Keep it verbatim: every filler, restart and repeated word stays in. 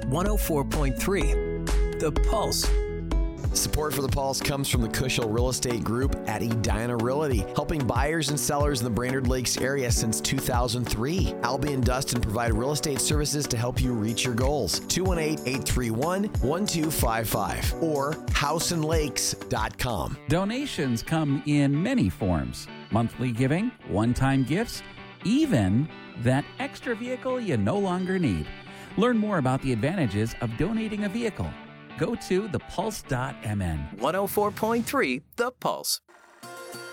one oh four point three The Pulse. Support for The Pulse comes from the Cushel Real Estate Group at Edina Realty, helping buyers and sellers in the Brainerd Lakes area since two thousand three. Albie and Dustin provide real estate services to help you reach your goals. two one eight, eight three one, one two five five or house and lakes dot com. Donations come in many forms. Monthly giving, one-time gifts, even that extra vehicle you no longer need. Learn more about the advantages of donating a vehicle. Go to the pulse dot m n. one oh four point three The Pulse.